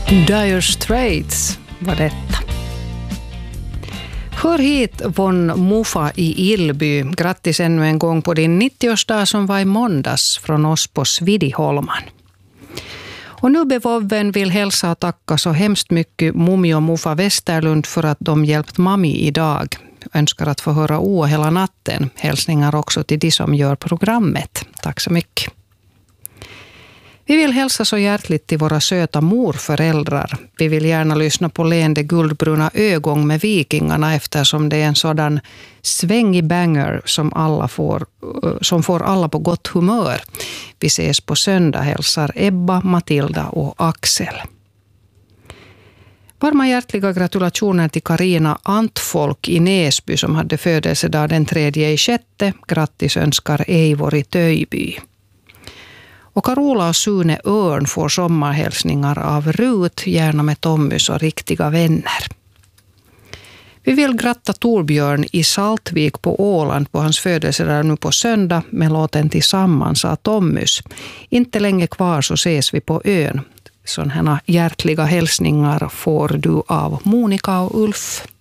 Dire Straits var detta. Hör hit von Mufa i Ilby. Grattis ännu en gång på din 90-årsdag som var i måndags från oss på Svidiholman. Och nu bevåven vill hälsa och tacka så hemskt mycket Mummi och Mufa Westerlund för att de hjälpt Mami idag. Önskar att få höra O hela natten. Hälsningar också till de som gör programmet. Tack så mycket. Vi vill hälsa så hjärtligt till våra söta morföräldrar. Vi vill gärna lyssna på leende guldbruna ögon med Vikingarna eftersom det är en sådan svängig banger som får alla på gott humör. Vi ses på söndag, hälsar Ebba, Matilda och Axel. Varma hjärtliga gratulationer till Karina Antfolk i Näsby som hade födelsedag den 3/6. Grattis önskar Eivor i Töjby. Och Carola och Sune Örn får sommarhälsningar av Rut, gärna med Tommys och riktiga vänner. Vi vill gratta Torbjörn i Saltvik på Åland på hans födelsedag nu på söndag med låten Tillsammans av Tommys. Inte länge kvar så ses vi på ön. Sådana hjärtliga hälsningar får du av Monica och Ulf.